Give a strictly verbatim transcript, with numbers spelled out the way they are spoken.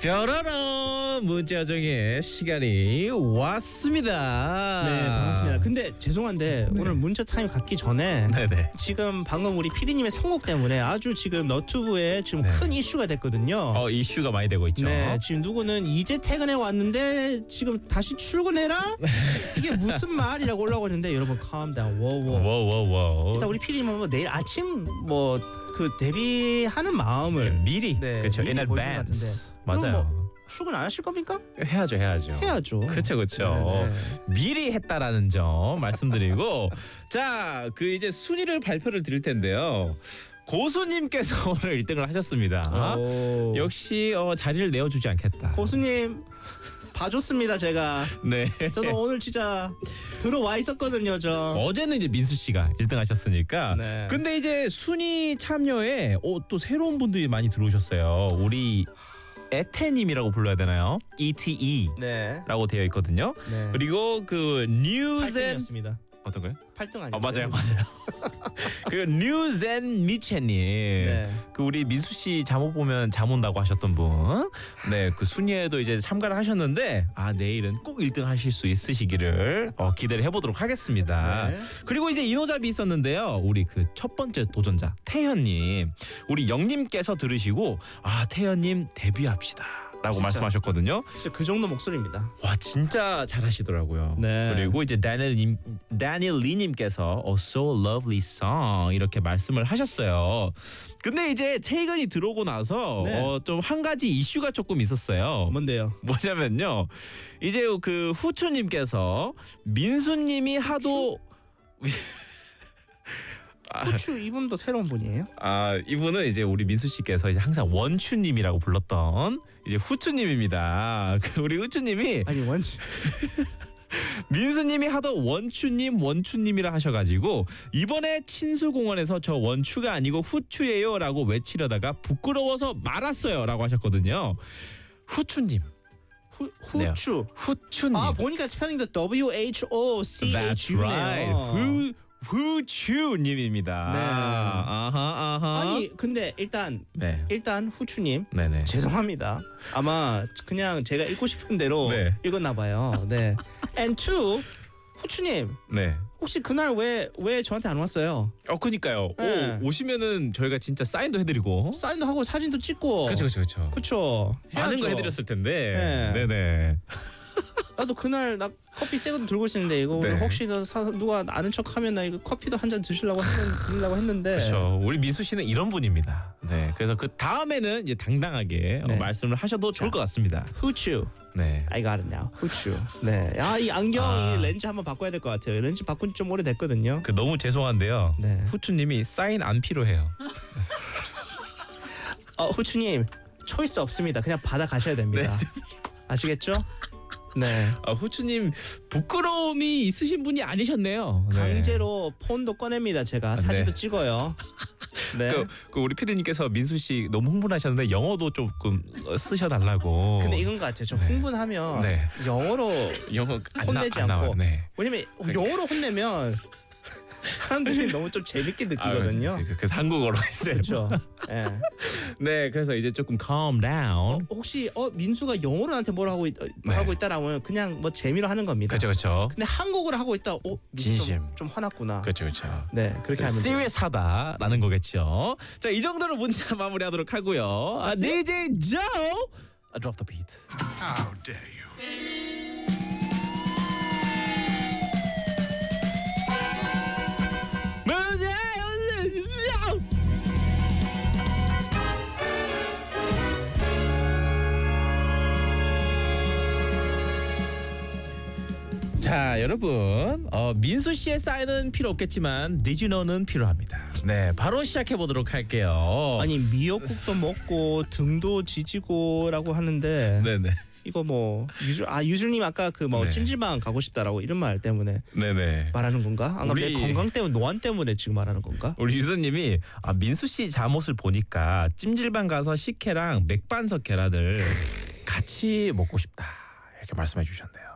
뾰로로 문자정의 시간이 왔습니다. 네, 반갑습니다. 근데 죄송한데 네. 오늘 문자 타임 갖기 전에 네네. 지금 방금 우리 피디님의 선곡 때문에 아주 지금 너튜브에 지금 네. 큰 이슈가 됐거든요. 어, 이슈가 많이 되고 있죠. 네, 지금 누구는 이제 퇴근해 왔는데 지금 다시 출근해라? 이게 무슨 말이라고 올라오고 있는데 여러분 calm down. 워워. 워워워. 일단 우리 피디님은 뭐 내일 아침 뭐 그 데뷔하는 마음을 미리 네, 그렇죠. 미리 in advance. 맞아요. 뭐 출근 안 하실 겁니까? 해야죠, 해야죠. 해야죠. 그렇죠, 그렇죠. 미리 했다라는 점 말씀드리고 자, 그 이제 순위를 발표를 드릴 텐데요. 고수님께서 오늘 일 등을 하셨습니다. 오. 역시 어, 자리를 내어주지 않겠다. 고수님 봐줬습니다 제가. 네. 저는 오늘 진짜 들어와 있었거든요 저. 어제는 이제 민수 씨가 일 등 하셨으니까. 네. 근데 이제 순위 참여에 어, 또 새로운 분들이 많이 들어오셨어요. 우리 에테님이라고 불러야 되나요? 이티이라고 네. 되어 있거든요. 네. 그리고 그 뉴스 앤 팔등이었습니다. 어떤 거요? 팔 등 아, 아니었어요? 맞아요, 맞아요. 그 뉴스 앤 미체님, 네. 그 우리 민수 씨 잠옷 보면 잠 온다고 하셨던 분, 네, 그 순위에도 이제 참가를 하셨는데, 아 내일은 꼭 일 등 하실 수 있으시기를 어, 기대를 해보도록 하겠습니다. 네. 그리고 이제 인호잡이 있었는데요, 우리 그 첫 번째 도전자 태현님, 우리 영님께서 들으시고, 아 태현님 데뷔합시다. 라고 진짜. 말씀하셨거든요. 진짜 그 정도 목소리입니다. 와 진짜 잘하시더라고요. 네. 그리고 이제 다니엘님, 다니엘 리님께서 oh, so lovely song 이렇게 말씀을 하셨어요. 근데 이제 퇴근이 들어오고 나서 네. 어, 좀 한 가지 이슈가 조금 있었어요. 뭔데요? 뭐냐면요, 이제 그 후추님께서 민수님이 하도 후추 이분도 새로운 분이에요? 아 이분은 이제 우리 민수 씨께서 이제 항상 원추님이라고 불렀던 이제 후추님입니다. 그 우리 후추님이 아니 원추. 민수님이 하도 원추님 원추님이라 하셔가지고 이번에 친수공원에서 저 원추가 아니고 후추예요라고 외치려다가 부끄러워서 말았어요라고 하셨거든요. 후추님. 후, 후추. 네. 후추님. 아 보니까 스펠링도 W H O C That's H U네요. right. 후 후추님입니다. 네. 아하 아하. 아니 근데 일단 네. 일단 후추님 네네. 죄송합니다. 아마 그냥 제가 읽고 싶은 대로 네. 읽었나 봐요. 네. And two 후추님 네. 혹시 그날 왜 왜 저한테 안 왔어요? 어 그니까요. 네. 오, 오시면은 저희가 진짜 사인도 해드리고. 사인도 하고 사진도 찍고. 그렇죠 그렇죠 그렇죠. 그렇죠. 많은 거 해야죠. 해드렸을 텐데. 네. 네네. 나도 그날 나 커피 새거도 들고 있었는데 이거 네. 혹시 너 사, 누가 아는 척하면 나 이거 커피도 한 잔 드시려고 했는, 드리려고 했는데. 그렇죠. 우리 민수 씨는 이런 분입니다. 네. 그래서 그 다음에는 이제 당당하게 네. 어, 말씀을 하셔도 좋을 것 같습니다. 후추. 네. I got it now. 후추. 네. 아 이 안경 아. 이 렌즈 한번 바꿔야 될 것 같아요. 렌즈 바꾼 지 좀 오래됐거든요. 그 너무 죄송한데요. 네. 후추님이 사인 안 필요해요. 어 후추님 초이스 없습니다. 그냥 받아 가셔야 됩니다. 네. 아시겠죠? 네. 아, 후추님 부끄러움이 있으신 분이 아니셨네요. 네. 강제로 폰도 꺼냅니다. 제가 사진도 네. 찍어요. 네. 그, 그 우리 피디님께서 민수 씨 너무 흥분하셨는데 영어도 조금 쓰셔달라고. 근데 이건 것 같아요. 좀 네. 흥분하면 네. 영어로 영어 안 혼내지 나, 안 않고. 나와요. 네. 왜냐면 영어로 혼내면 사람들이 너무 좀 재밌게 느끼거든요. 아, 그래서 한국어로 이제. 그렇죠. 네. 네, 그래서 이제 조금 calm down. 혹시 어 민수가 영어로 나한테 뭘 하고 있, 어, 네. 하고 있다라면 그냥 뭐 재미로 하는 겁니다. 그렇죠, 그렇죠. 근데 한국어로 하고 있다. 어 민수 진심. 좀, 좀 화났구나. 그렇죠, 그렇죠. 네 그렇게 하면 돼요. 시리어스하다라는 거겠죠. 자, 이 정도로 문자 마무리하도록 하고요. 아, 디제이 조, drop the beat. How dare you? 자, 여러분, 어, 민수 씨의 사인은 필요 없겠지만 Did you know는 필요합니다. 네, 바로 시작해 보도록 할게요. 아니 미역국도 먹고 등도 지지고라고 하는데 네네. 이거 뭐 유주 아 유주님 아까 그 뭐 네. 찜질방 가고 싶다라고 이런 말 때문에 네네. 말하는 건가? 아까 내 우리- 건강 때문에 노안 때문에 지금 말하는 건가? 우리 유선님이 아, 민수 씨 잠옷을 보니까 찜질방 가서 식혜랑 맥반석 계란을 같이 먹고 싶다 이렇게 말씀해 주셨네요.